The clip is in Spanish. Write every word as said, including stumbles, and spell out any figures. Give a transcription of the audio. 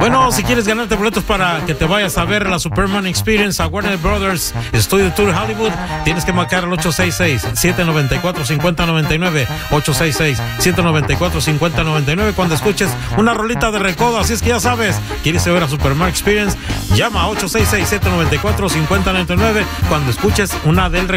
Bueno, si quieres ganarte boletos para que te vayas a ver la Superman Experience a Warner Brothers Studio Tour Hollywood, tienes que marcar al ocho seis seis, siete nueve cuatro, cinco cero nueve nueve, ocho seis seis, siete nueve cuatro, cinco cero nueve nueve cuando escuches una rolita de recodo. Así es que ya sabes, quieres ver a Superman Experience, llama a ocho seis seis, siete nueve cuatro, cinco cero nueve nueve cuando escuches una del recodo.